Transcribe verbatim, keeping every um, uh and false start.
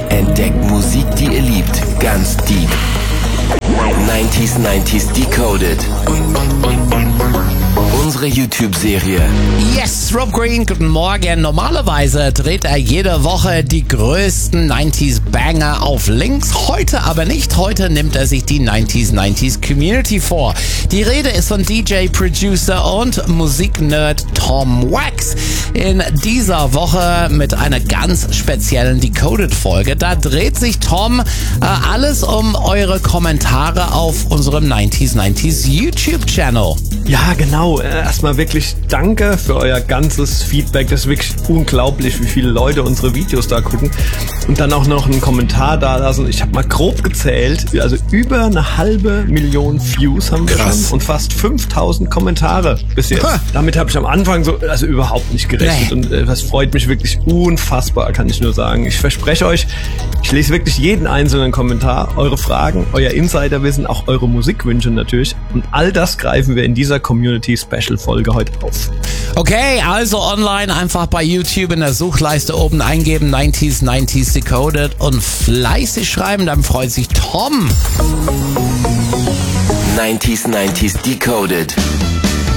Entdeckt Musik, die ihr liebt, ganz deep. neunziger neunziger Decoded. Unsere YouTube-Serie. Yes, Rob Green, guten Morgen. Normalerweise dreht er jede Woche die größten neunziger Banger auf Links. Heute aber nicht. Heute nimmt er sich die neunziger neunziger Community vor. Die Rede ist von D J, Producer und Musiknerd Tom Wax. In dieser Woche mit einer ganz speziellen Decoded-Folge. Da dreht sich Tom äh, alles um eure Kommentare auf unserem neunziger neunziger YouTube-Channel. Ja, genau. Erstmal wirklich danke für euer ganzes Feedback. Das ist wirklich unglaublich, wie viele Leute unsere Videos da gucken. Und dann auch noch einen Kommentar da lassen. Ich habe mal grob gezählt, also über eine halbe Million Views haben wir Krass. schon und fast fünftausend Kommentare bis jetzt. Ha. Damit habe ich am Anfang so also überhaupt nicht gerechnet. Nee. Und äh, das freut mich wirklich unfassbar, kann ich nur sagen. Ich verspreche euch, ich lese wirklich jeden einzelnen Kommentar, eure Fragen, euer Insiderwissen, auch eure Musikwünsche natürlich. Und all das greifen wir in dieser Community-Special-Folge heute auf. Okay, also online einfach bei YouTube in der Suchleiste oben eingeben, neunziger neunziger Decoded und fleißig schreiben, dann freut sich Tom. neunziger neunziger Decoded.